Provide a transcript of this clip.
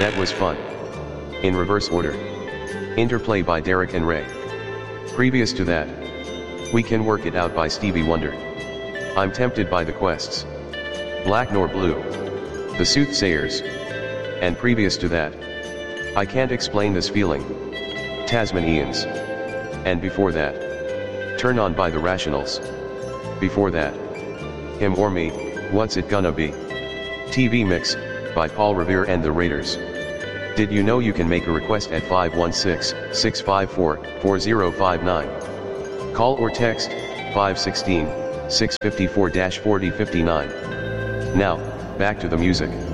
That was fun. In reverse order. Interplay by Derek and Ray. Previous to that, We Can Work It Out by Stevie Wonder. I'm Tempted by the Quests. Black Nor Blue. The Soothsayers. And previous to that, I Can't Explain This Feeling. Tasmanians. And before that, Turn On by the Rationals. Before that, Him or Me, What's It Gonna Be? TV Mix, by Paul Revere and the Raiders. Did you know you can make a request at 516-654-4059? Call or text, 516-654-4059. Now, back to the music.